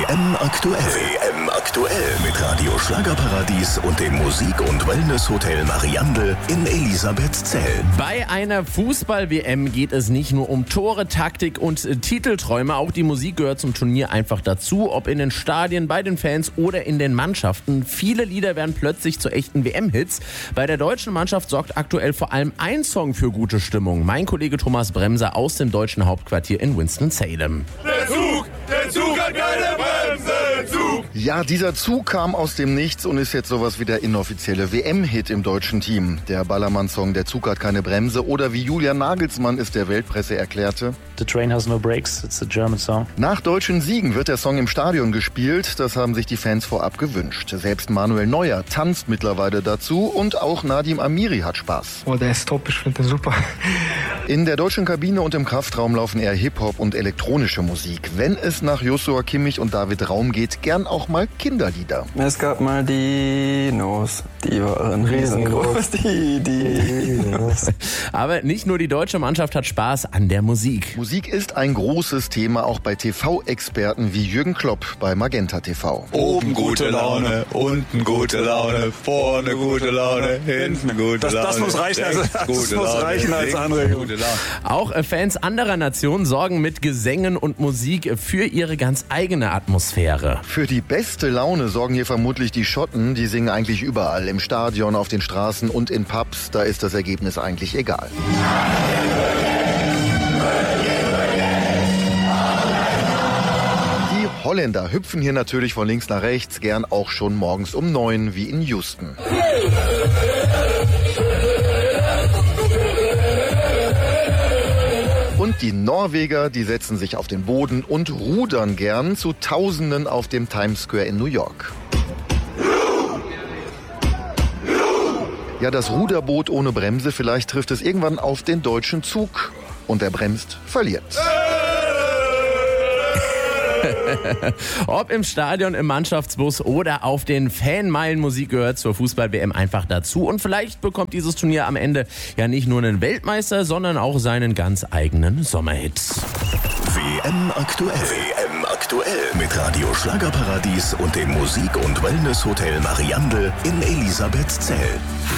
WM aktuell. WM aktuell mit Radio Schlagerparadies und dem Musik- und Wellness-Hotel Mariandel in Elisabethzell. Bei einer Fußball-WM geht es nicht nur um Tore, Taktik und Titelträume. Auch die Musik gehört zum Turnier einfach dazu. Ob in den Stadien, bei den Fans oder in den Mannschaften. Viele Lieder werden plötzlich zu echten WM-Hits. Bei der deutschen Mannschaft sorgt aktuell vor allem ein Song für gute Stimmung. Mein Kollege Thomas Bremser aus dem deutschen Hauptquartier in Winston-Salem. Der Zug hat keine Bremse, Zug! Ja, dieser Zug kam aus dem Nichts und ist jetzt sowas wie der inoffizielle WM-Hit im deutschen Team. Der Ballermann-Song Der Zug hat keine Bremse oder wie Julian Nagelsmann es der Weltpresse erklärte: The train has no brakes, it's a German song. Nach deutschen Siegen wird der Song im Stadion gespielt. Das haben sich die Fans vorab gewünscht. Selbst Manuel Neuer tanzt mittlerweile dazu und auch Nadim Amiri hat Spaß. Oh, der ist top, ich finde den super. In der deutschen Kabine und im Kraftraum laufen eher Hip-Hop und elektronische Musik. Wenn es nach Joshua Kimmich und David Raum geht, gern auch mal Kinderlieder. Es gab mal Dinos, die waren riesengroß, die Dinos. Aber nicht nur die deutsche Mannschaft hat Spaß an der Musik. Musik ist ein großes Thema, auch bei TV-Experten wie Jürgen Klopp bei Magenta TV. Oben gute Laune, unten gute Laune, vorne gute Laune, hinten gute Laune. Das muss reichen, als Anregung. Auch Fans anderer Nationen sorgen mit Gesängen und Musik für ihre ganz eigene Atmosphäre. Für die beste Laune sorgen hier vermutlich die Schotten. Die singen eigentlich überall, im Stadion, auf den Straßen und in Pubs. Da ist das Ergebnis eigentlich egal. Die Holländer hüpfen hier natürlich von links nach rechts, gern auch schon morgens um 9 wie in Houston. Und die Norweger, die setzen sich auf den Boden und rudern gern zu Tausenden auf dem Times Square in New York. Ja, das Ruderboot ohne Bremse, vielleicht trifft es irgendwann auf den deutschen Zug. Und wer bremst, verliert. Ob im Stadion, im Mannschaftsbus oder auf den Fanmeilen, Musik gehört zur Fußball-WM einfach dazu. Und vielleicht bekommt dieses Turnier am Ende ja nicht nur einen Weltmeister, sondern auch seinen ganz eigenen Sommerhit. WM aktuell. WM aktuell mit Radio Schlagerparadies und dem Musik- und Wellness-Hotel Mariandel in Elisabethzell.